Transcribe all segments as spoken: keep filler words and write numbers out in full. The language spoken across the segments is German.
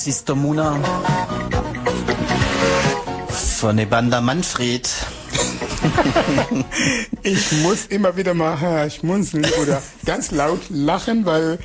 Sister Mona von der Banda Manfred. Ich muss immer wieder mal äh, schmunzeln oder ganz laut lachen, weil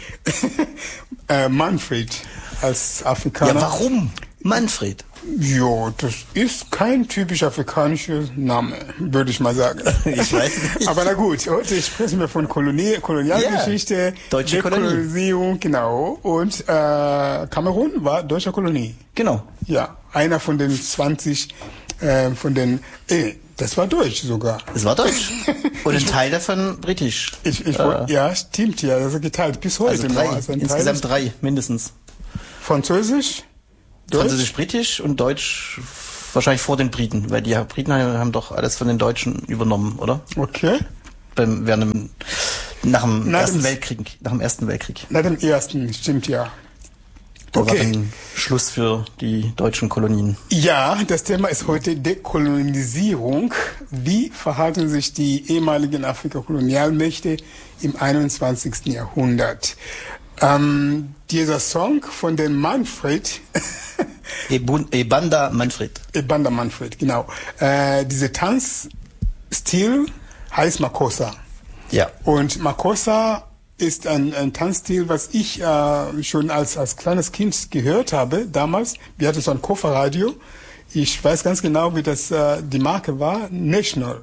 äh, Manfred als Afrikaner... Ja, warum Manfred? Ja, das ist kein typisch afrikanischer Name, würde ich mal sagen. Ich weiß nicht. Aber na gut, heute sprechen wir von Kolonie, Kolonialgeschichte, yeah, deutsche Dekolonisierung, genau. Und äh, Kamerun war deutsche Kolonie. Genau. Ja, einer von den zwanzig, äh, von den, äh, das war deutsch sogar. Es war deutsch. Und ein Teil davon britisch. Ich, ich, äh, ja, stimmt ja, das ist geteilt bis heute. Also drei, noch. Also insgesamt drei, mindestens. Französisch? Französisch-Britisch und Deutsch wahrscheinlich vor den Briten, weil die Briten haben doch alles von den Deutschen übernommen, oder? Okay. Beim, während dem, nach dem nach Ersten dem, Weltkrieg, nach dem Ersten Weltkrieg. Nach dem Ersten, stimmt ja. Da okay. war dann Schluss für die deutschen Kolonien. Ja, das Thema ist heute Dekolonisierung. Wie verhalten sich die ehemaligen Afrika-Kolonialmächte im einundzwanzigsten Jahrhundert? Ähm, dieser Song von den Manfred... Ebun, Ebanda Manfred. Ebanda Manfred, genau. Äh, dieser Tanzstil heißt Makossa. Ja. Und Makossa ist ein, ein Tanzstil, was ich äh, schon als, als kleines Kind gehört habe damals. Wir hatten so ein Kofferradio. Ich weiß ganz genau, wie das äh, die Marke war. National.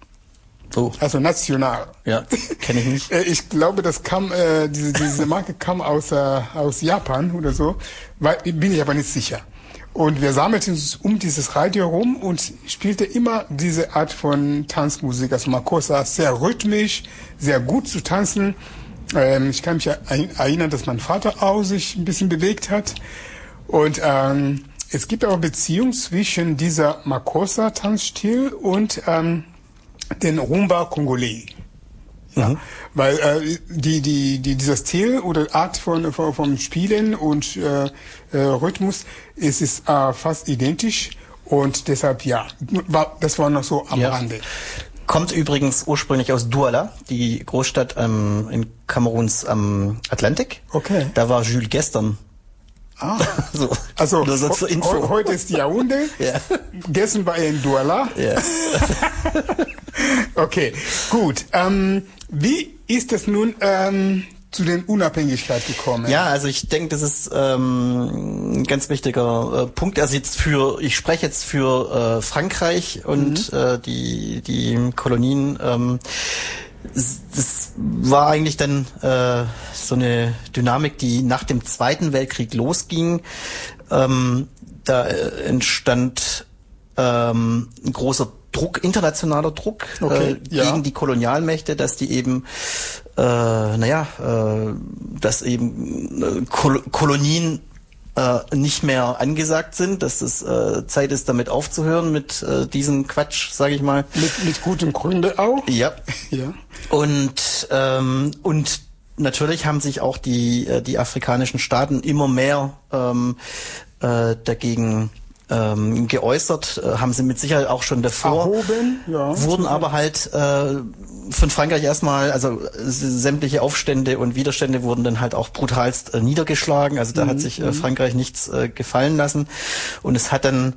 Oh. Also national. Ja, kenne ich nicht. Ich glaube, das kam, äh, diese, diese Marke kam aus, äh, aus Japan oder so. Weil, bin ich aber nicht sicher. Und wir sammelten uns um dieses Radio rum und spielte immer diese Art von Tanzmusik. Also Makossa, sehr rhythmisch, sehr gut zu tanzen. Ähm, ich kann mich erinnern, dass mein Vater auch sich ein bisschen bewegt hat. Und ähm, es gibt aber Beziehung zwischen dieser Makossa-Tanzstil und ähm, den Rumba Congolais. Ja, mhm. Weil äh, die, die, die, dieser Stil oder Art von, von, von Spielen und äh, äh, Rhythmus ist, ist äh, fast identisch und deshalb ja, war, das war noch so am ja. Rande. Kommt übrigens ursprünglich aus Douala, die Großstadt ähm, in Kameruns am Atlantik. Okay. Da war Jules gestern. Ah, so. Also nur so zur Info. He heute ist Yaoundé, ja. Gestern war er in Douala. Ja. Okay, gut. Ähm, wie ist es nun ähm, zu den Unabhängigkeit gekommen? Ja, also ich denke, das ist ähm, ein ganz wichtiger äh, Punkt. Also jetzt für, ich spreche jetzt für äh, Frankreich und mhm. äh, die die Kolonien. Ähm, das war eigentlich dann äh, so eine Dynamik, die nach dem Zweiten Weltkrieg losging. Ähm, da äh, entstand ähm, ein großer Druck, internationaler Druck okay, äh, ja. gegen die Kolonialmächte, dass die eben, äh, naja, äh, dass eben äh, Kol Kolonien äh, nicht mehr angesagt sind, dass es äh, Zeit ist, damit aufzuhören mit äh, diesem Quatsch, sage ich mal. Mit, mit gutem Gründe auch? Ja. ja. Und ähm, und natürlich haben sich auch die äh, die afrikanischen Staaten immer mehr ähm, äh, dagegen ähm, geäußert, äh, haben sie mit Sicherheit auch schon davor, Erhoben, ja. wurden aber halt äh, von Frankreich erstmal, also sämtliche Aufstände und Widerstände wurden dann halt auch brutalst äh, niedergeschlagen, also da mhm. hat sich äh, Frankreich nichts äh, gefallen lassen und es hat dann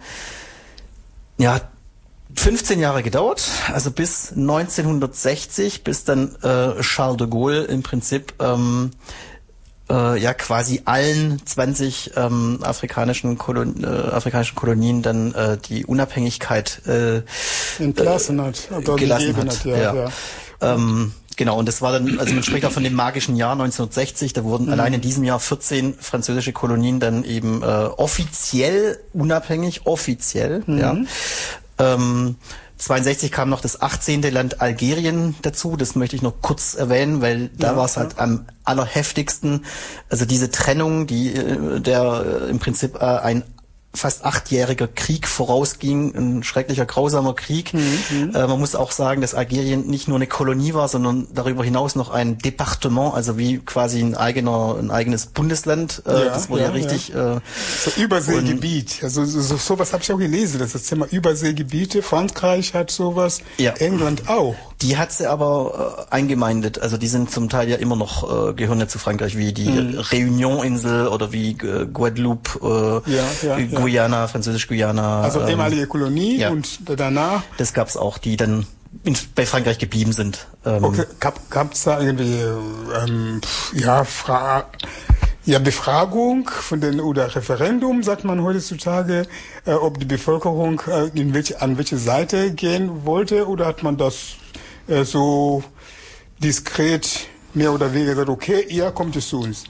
ja fünfzehn Jahre gedauert, also bis neunzehnhundertsechzig, bis dann äh, Charles de Gaulle im Prinzip ähm, äh, ja quasi allen zwanzig ähm, afrikanischen, Kolon äh, afrikanischen Kolonien dann äh, die Unabhängigkeit äh, entlassen hat, äh, gelassen hat. hat ja, ja. Ja. Ähm, genau, und das war dann, also man spricht auch von dem magischen Jahr neunzehnhundertsechzig, da wurden mhm. allein in diesem Jahr vierzehn französische Kolonien dann eben äh, offiziell unabhängig, offiziell, mhm. ja. Ähm, zweiundsechzig kam noch das achtzehnte Land Algerien dazu, das möchte ich noch kurz erwähnen, weil da ja, war es halt am allerheftigsten, also diese Trennung, die der im Prinzip äh, ein fast achtjähriger Krieg vorausging, ein schrecklicher, grausamer Krieg. Mhm. Äh, man muss auch sagen, dass Algerien nicht nur eine Kolonie war, sondern darüber hinaus noch ein Departement, also wie quasi ein eigener, ein eigenes Bundesland. Äh, ja, das wurde ja, ja richtig. Ja. Äh, so Überseegebiet. Also so, so, sowas habe ich auch gelesen. Das ist das Thema Überseegebiete. Frankreich hat sowas. Ja. England auch. Die hat sie aber äh, eingemeindet. Also die sind zum Teil ja immer noch, äh, gehören ja zu Frankreich, wie die mhm. Réunion-Insel oder wie äh, Guadeloupe, äh, ja, ja, Guyana, ja. Französisch-Guyana. Also ehemalige Kolonie ja. und danach? Das gab's auch, die dann in, bei Frankreich geblieben sind. Ähm, okay, gab es da irgendwie ähm, ja, Fra ja, Befragung von den oder Referendum, sagt man heutzutage, äh, ob die Bevölkerung äh, in welche, an welche Seite gehen wollte, oder hat man das äh, so diskret mehr oder weniger gesagt, okay, ihr kommt es zu uns?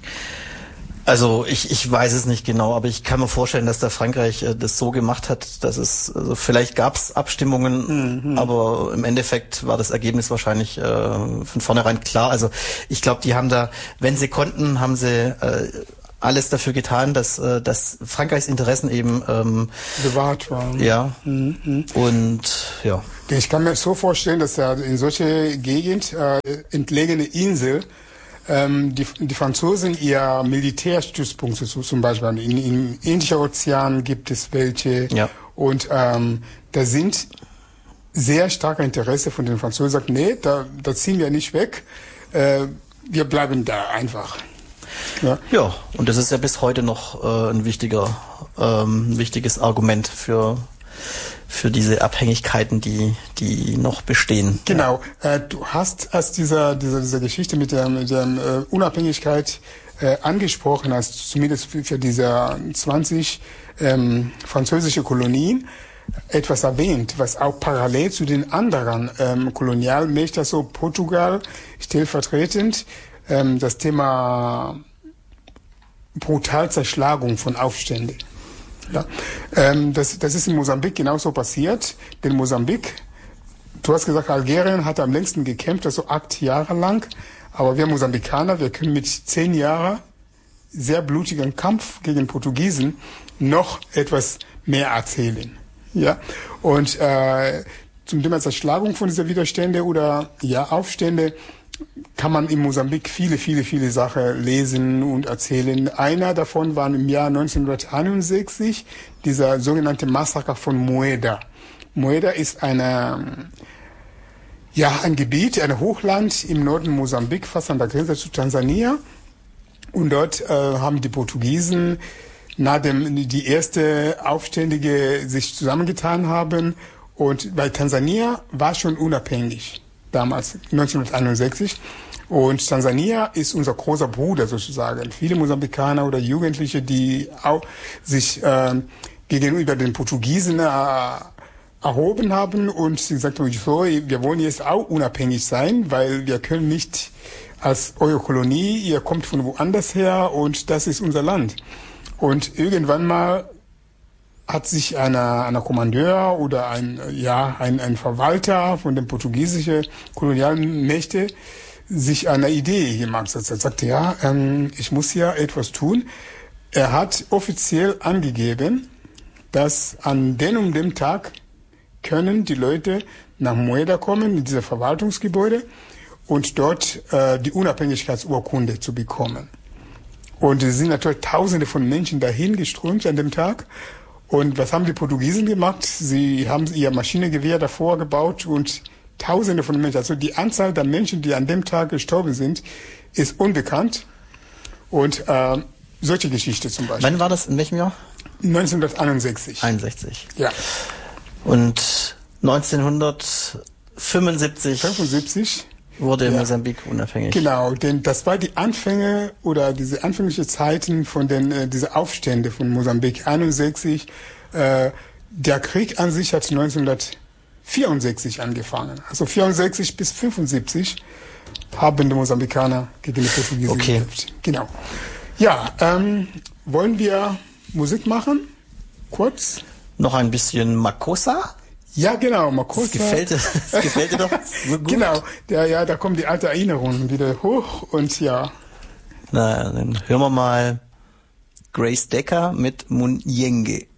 Also ich, ich weiß es nicht genau, aber ich kann mir vorstellen, dass da Frankreich äh, das so gemacht hat, dass es, also vielleicht gab es Abstimmungen, mhm. aber im Endeffekt war das Ergebnis wahrscheinlich äh, von vornherein klar. Also ich glaube, die haben da, wenn sie konnten, haben sie äh, alles dafür getan, dass, äh, dass Frankreichs Interessen eben ähm, bewahrt waren. Ja. Mhm. Und ja. Ich kann mir so vorstellen, dass ja in solche Gegend, äh, entlegene Insel, Ähm, die, die Franzosen ihr Militärstützpunkte, so zum Beispiel in, im Indischen Ozean gibt es welche. Ja. Und ähm, da sind sehr starke Interesse von den Franzosen, sagt, nee, da, da ziehen wir nicht weg, äh, wir bleiben da einfach. Ja. ja, und das ist ja bis heute noch äh, ein wichtiger, ähm, ein wichtiges Argument für für diese Abhängigkeiten, die die noch bestehen. Genau. Ja. Äh, du hast als dieser dieser dieser Geschichte mit der mit der äh, Unabhängigkeit äh, angesprochen, hast zumindest für, für diese zwanzig ähm, französische Kolonien etwas erwähnt, was auch parallel zu den anderen ähm, Kolonialmächten, also Portugal stellvertretend, ähm, das Thema Brutalzerschlagung von Aufständen. Ja, ähm, das, das ist in Mosambik genauso passiert, denn Mosambik, du hast gesagt, Algerien hat am längsten gekämpft, also acht Jahre lang, aber wir Mosambikaner, wir können mit zehn Jahren sehr blutigen Kampf gegen Portugiesen noch etwas mehr erzählen. Ja, und äh, zum Thema Zerschlagung von dieser Widerstände oder ja Aufstände kann man in Mosambik viele, viele, viele Sachen lesen und erzählen. Einer davon war im Jahr neunzehnhunderteinundsechzig dieser sogenannte Massaker von Moeda. Moeda ist eine, ja, ein Gebiet, ein Hochland im Norden Mosambik, fast an der Grenze zu Tansania. Und dort äh, haben die Portugiesen, nachdem die erste Aufständige sich zusammengetan haben, und weil Tansania war schon unabhängig damals, neunzehnhunderteinundsechzig. Und Tansania ist unser großer Bruder sozusagen. Viele Mosambikaner oder Jugendliche, die auch sich äh, gegenüber den Portugiesen äh, erhoben haben und sie gesagt haben, so, wir wollen jetzt auch unabhängig sein, weil wir können nicht als eure Kolonie, ihr kommt von woanders her und das ist unser Land. Und irgendwann mal hat sich einer, einer Kommandeur oder ein, ja, ein, ein Verwalter von den portugiesischen Kolonialmächte sich eine Idee gemacht. Er sagte, ja, ähm, ich muss ja etwas tun. Er hat offiziell angegeben, dass an dem und dem Tag können die Leute nach Moeda kommen, in dieses Verwaltungsgebäude, und dort äh, die Unabhängigkeitsurkunde zu bekommen. Und es sind natürlich Tausende von Menschen dahin geströmt an dem Tag. Und was haben die Portugiesen gemacht? Sie haben ihr Maschinengewehr davor gebaut und Tausende von Menschen, also die Anzahl der Menschen, die an dem Tag gestorben sind, ist unbekannt. Und äh, solche Geschichte zum Beispiel. Wann war das? In welchem Jahr? neunzehnhunderteinundsechzig. einundsechzig. Ja. Und neunzehnhundertfünfundsiebzig fünfundsiebzig wurde ja. Mosambik unabhängig. Genau, denn das war die Anfänge oder diese anfängliche Zeiten von den äh, diese Aufstände von Mosambik einundsechzig. Äh, der Krieg an sich hat neunzehnhundertvierundsechzig angefangen. Also vierundsechzig bis fünfundsiebzig haben die Mosambikaner gegen die Portugiesen okay. gekämpft. Genau. Ja, ähm, wollen wir Musik machen? Kurz. Noch ein bisschen Makossa? Ja, genau, Makossa. Das gefällt, das gefällt dir doch so gut. Genau, ja, ja, da kommen die alten Erinnerungen wieder hoch und ja. Na, dann hören wir mal Grace Decker mit Munyenge.